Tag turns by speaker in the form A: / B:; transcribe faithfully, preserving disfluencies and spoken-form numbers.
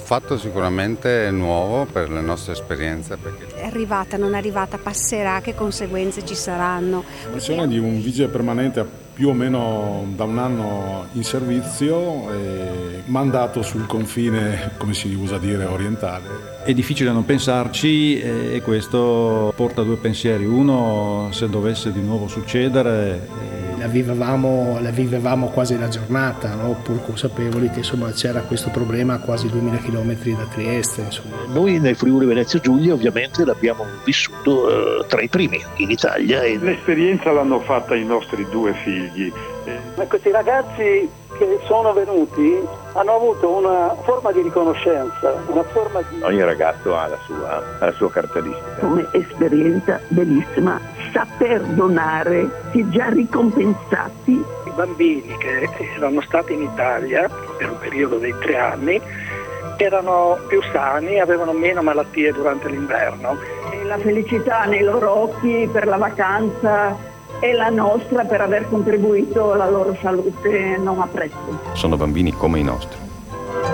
A: fatto sicuramente nuovo per le nostre esperienze. Perché...
B: È arrivata, non è arrivata, passerà, che conseguenze ci saranno?
C: La missione di un vigile permanente più o meno da un anno in servizio, e mandato sul confine, come si usa dire, orientale.
D: È difficile non pensarci e questo porta a due pensieri. Uno, se dovesse di nuovo succedere...
E: La vivevamo, la vivevamo quasi la giornata, no? Pur consapevoli che insomma c'era questo problema a quasi duemila chilometri da Trieste. Insomma.
F: Noi nel Friuli Venezia Giulia ovviamente l'abbiamo vissuto eh, tra i primi in Italia. E...
G: L'esperienza l'hanno fatta i nostri due figli.
H: Ma questi ragazzi che sono venuti hanno avuto una forma di riconoscenza, una forma di...
I: Ogni ragazzo ha la sua, ha la sua caratteristica.
J: Come esperienza bellissima, saper donare, si è già ricompensati.
H: I bambini che erano stati in Italia per un periodo dei tre anni erano più sani, avevano meno malattie durante l'inverno.
J: E la felicità nei loro occhi per la vacanza e la nostra per aver contribuito alla loro salute non a prezzo.
I: Sono bambini come i nostri.